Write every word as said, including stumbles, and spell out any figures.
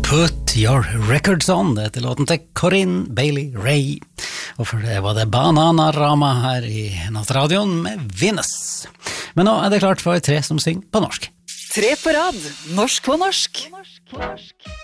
Put Your Records On, det heter låten til Corinne Bailey Rae. Og for det var det Bananarama her i Nattradioen med Venus. Men nå er det klart for tre som synger på norsk. Tre på rad, norsk på norsk.